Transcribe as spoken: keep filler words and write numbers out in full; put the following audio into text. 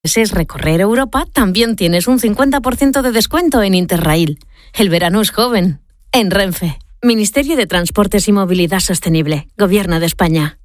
Si es recorrer Europa, también tienes un cincuenta por ciento de descuento en Interrail. El verano es joven. En Renfe, Ministerio de Transportes y Movilidad Sostenible, Gobierno de España.